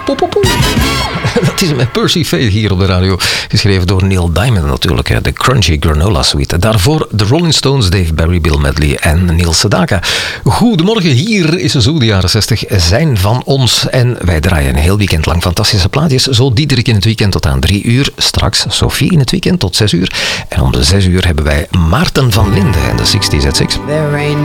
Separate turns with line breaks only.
Dat is met Percy Faith hier op de radio. Geschreven door Neil Diamond natuurlijk. De Crunchy Granola Suite. Daarvoor de Rolling Stones, Dave Barry, Bill Medley en Neil Sedaka. Goedemorgen, hier is zo. De jaren 60 zijn van ons. En wij draaien een heel weekend lang fantastische plaatjes. Zo Diederik in het weekend tot aan 3 uur. Straks Sophie in het weekend tot 6 uur. En om de 6 uur hebben wij Maarten van Linden en de 60's at 6.
There ain't